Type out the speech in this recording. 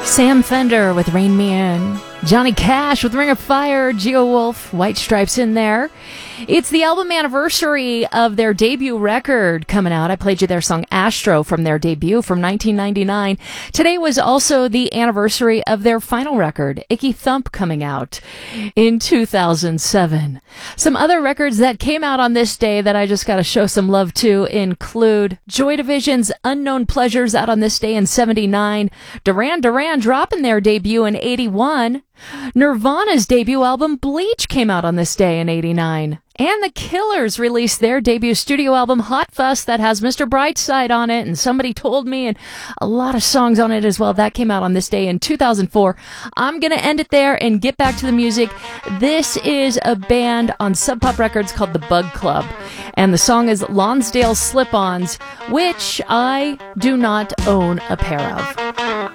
Sam Fender with Rain Me In. Johnny Cash with Ring of Fire. Geo Wolf, White Stripes in there. It's the album anniversary of their debut record coming out. I played you their song Astro from their debut from 1999. Today was also the anniversary of their final record, Icky Thump, coming out in 2007. Some other records that came out on this day that I just got to show some love to include Joy Division's Unknown Pleasures out on this day in 79. Duran Duran dropping their debut in 81. Nirvana's debut album Bleach came out on this day in 89. And the Killers released their debut studio album Hot Fuss that has Mr. Brightside on it and Somebody Told Me and a lot of songs on it as well. That came out on this day in 2004. I'm going to end it there and get back to the music. This is a band on Sub Pop Records called The Bug Club. And the song is Lonsdale Slip-Ons, which I do not own a pair of.